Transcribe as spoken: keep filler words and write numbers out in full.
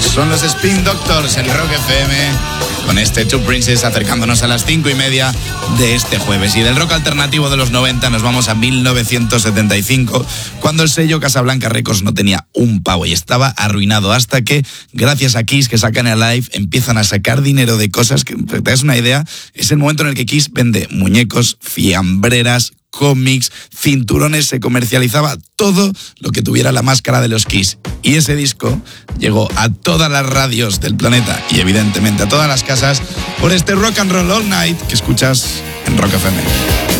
Son los Spin Doctors en Rock F M, con este Two Princes acercándonos a las cinco y media de este jueves. Y del rock alternativo de los noventa nos vamos a mil novecientos setenta y cinco, cuando el sello Casablanca Records no tenía un pavo y estaba arruinado, hasta que, gracias a Kiss, que sacan el Live, empiezan a sacar dinero de cosas que, te das una idea, es el momento en el que Kiss vende muñecos, fiambreras, cómics, cinturones, se comercializaba todo lo que tuviera la máscara de los Kiss. Y ese disco llegó a todas las radios del planeta y evidentemente a todas las casas por este Rock and Roll All Night que escuchas en Rock F M.